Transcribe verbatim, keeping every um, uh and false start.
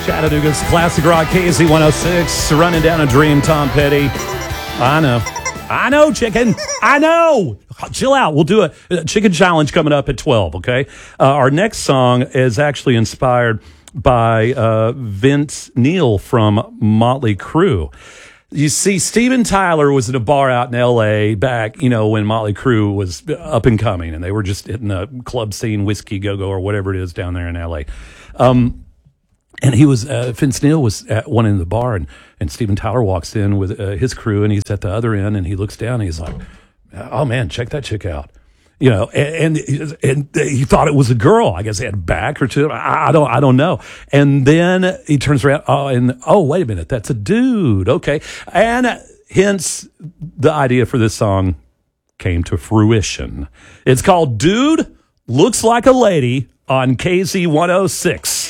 Chattanooga's Classic Rock K Z one oh six, running down a dream, Tom Petty. I know. I know, chicken. I know. Chill out. We'll do a, a chicken challenge coming up at twelve, okay? Uh, our next song is actually inspired by uh, Vince Neil from Motley Crue. You see, Steven Tyler was at a bar out in L A back, you know, when Motley Crue was up and coming, and they were just hitting the club scene, Whiskey Go-Go or whatever it is down there in L A. Um, and he was, uh, Vince Neil was at one end of the bar, and, and Steven Tyler walks in with uh, his crew, and he's at the other end, and he looks down, and he's like, oh man, check that chick out. You know, and, and and he thought it was a girl. I guess he had a back or two. I, I don't I don't know. And then he turns around. Oh, and oh, wait a minute, that's a dude. Okay, and hence the idea for this song came to fruition. It's called "Dude Looks Like a Lady" on K Z one oh six.